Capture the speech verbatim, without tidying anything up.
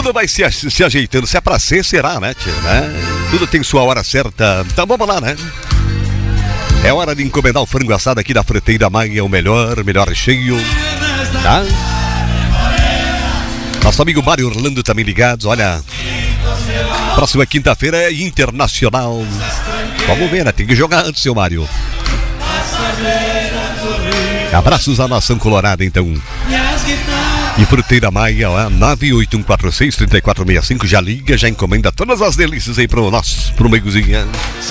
Tudo vai se, se ajeitando. Se é pra ser, será, né, tia? Né? Tudo tem sua hora certa. Então vamos lá, né? É hora de encomendar o frango assado aqui da Fruteira Maia, o melhor, melhor cheio. Tá? Nosso amigo Mário Orlando também ligados. Olha, próxima quinta-feira é internacional. Vamos ver, né? Tem que jogar antes, seu Mário. Abraços à nação colorada, então. E Fruteira Maia, ó, nove oito um quatro seis, três quatro seis cinco. Já liga, já encomenda todas as delícias aí pro nosso, pro meiguzinho.